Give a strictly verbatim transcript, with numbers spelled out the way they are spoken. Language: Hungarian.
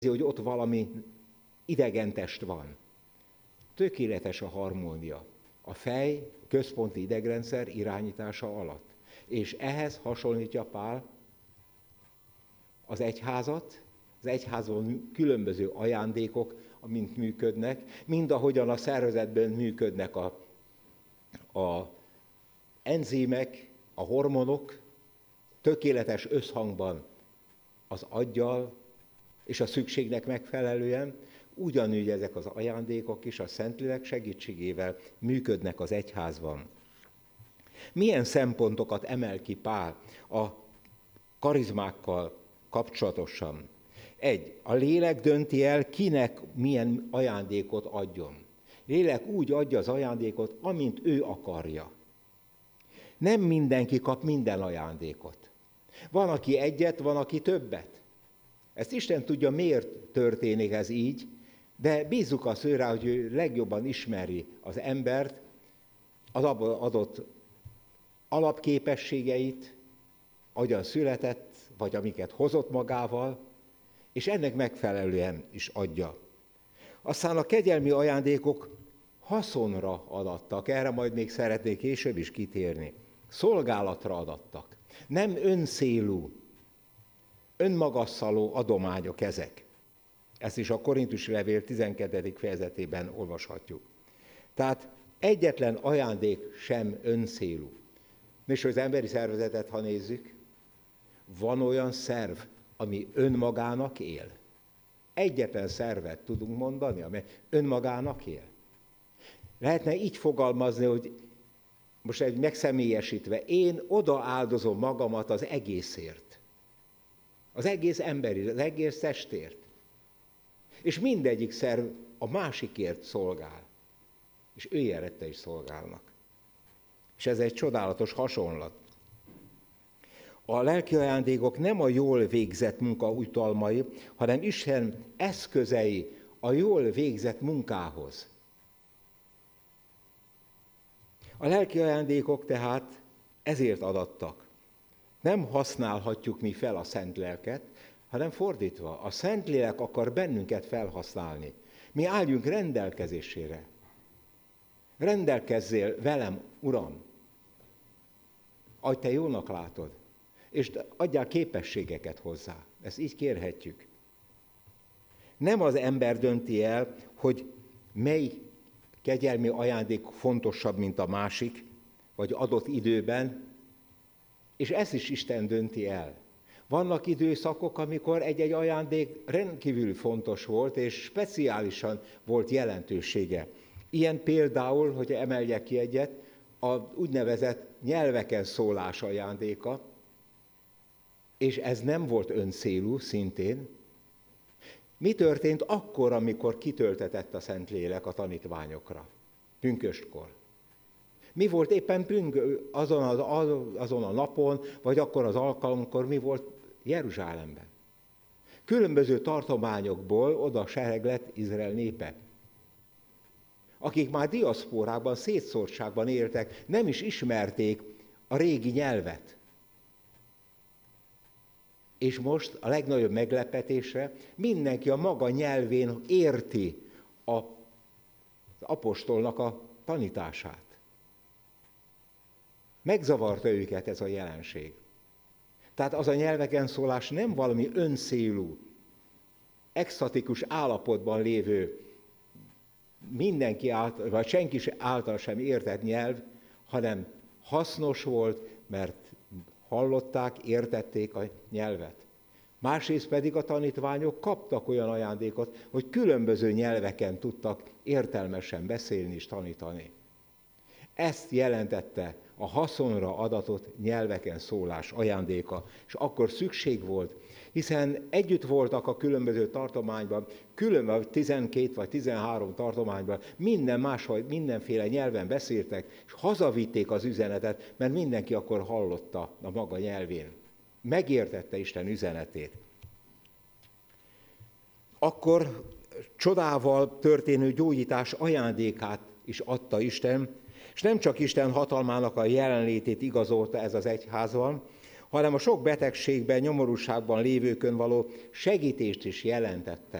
hogy ott valami idegen test van. Tökéletes a harmónia. A fej, a központi idegrendszer irányítása alatt. És ehhez hasonlítja Pál az egyházat, az egyházban különböző ajándékok, amint működnek, mind ahogyan a szervezetben működnek a, a enzímek, a hormonok, tökéletes összhangban az aggyal és a szükségnek megfelelően, ugyanúgy ezek az ajándékok is a Szentlélek segítségével működnek az egyházban. Milyen szempontokat emel ki Pál a karizmákkal kapcsolatosan? Egy, a lélek dönti el, kinek milyen ajándékot adjon. Lélek úgy adja az ajándékot, amint ő akarja. Nem mindenki kap minden ajándékot. Van, aki egyet, van, aki többet. Ezt Isten tudja, miért történik ez így, de bízzuk az őre, hogy ő legjobban ismeri az embert, az adott alapképességeit, ahogyan született, vagy amiket hozott magával, és ennek megfelelően is adja. Aztán a kegyelmi ajándékok haszonra adattak, erre majd még szeretnék később is kitérni. Szolgálatra adattak. Nem öncélú, önmagasszaló adományok ezek. Ezt is a Korintusi levél tizenkettedik fejezetében olvashatjuk. Tehát egyetlen ajándék sem öncélú. És az emberi szervezetet, ha nézzük, van olyan szerv, ami önmagának él. Egyetlen szervet tudunk mondani, ami önmagának él. Lehetne így fogalmazni, hogy most egy megszemélyesítve, én odaáldozom magamat az egészért. Az egész emberi, az egész testért. És mindegyik szerv a másikért szolgál. És ő érette is szolgálnak. És ez egy csodálatos hasonlat. A lelki ajándékok nem a jól végzett munka utalmai, hanem Isten eszközei a jól végzett munkához. A lelki ajándékok tehát ezért adattak. Nem használhatjuk mi fel a Szent Lelket, hanem fordítva. A Szentlélek akar bennünket felhasználni. Mi álljunk rendelkezésére. Rendelkezzél velem, Uram, ahogy te jónak látod, és adjál képességeket hozzá. Ezt így kérhetjük. Nem az ember dönti el, hogy mely kegyelmi ajándék fontosabb, mint a másik, vagy adott időben, és ezt is Isten dönti el. Vannak időszakok, amikor egy-egy ajándék rendkívül fontos volt, és speciálisan volt jelentősége. Ilyen például, hogy emeljek ki egyet, az úgynevezett nyelveken szólás ajándéka, és ez nem volt öncélú szintén. Mi történt akkor, amikor kitöltetett a Szentlélek a tanítványokra? Pünköstkor. Mi volt éppen pünk, azon, az, azon a napon, vagy akkor az alkalomkor, mi volt Jeruzsálemben? Különböző tartományokból oda sereglett Izrael népe, akik már diaszpórában, szétszórtságban éltek, nem is ismerték a régi nyelvet. És most a legnagyobb meglepetésre mindenki a maga nyelvén érti az apostolnak a tanítását. Megzavarta őket ez a jelenség. Tehát az a nyelveken szólás nem valami öncélú, extatikus állapotban lévő, mindenki által, vagy senki által sem értett nyelv, hanem hasznos volt, mert hallották, értették a nyelvet. Másrészt pedig a tanítványok kaptak olyan ajándékot, hogy különböző nyelveken tudtak értelmesen beszélni és tanítani. Ezt jelentette a haszonra adatott nyelveken szólás ajándéka, és akkor szükség volt, hiszen együtt voltak a különböző tartományban, különböző tizenkét vagy tizenhárom tartományban, minden máshogy, mindenféle nyelven beszéltek, és hazavitték az üzenetet, mert mindenki akkor hallotta a maga nyelvén. Megértette Isten üzenetét. Akkor csodával történő gyógyítás ajándékát is adta Isten, és nem csak Isten hatalmának a jelenlétét igazolta ez az egyházban, hanem a sok betegségben, nyomorúságban lévőkön való segítést is jelentette.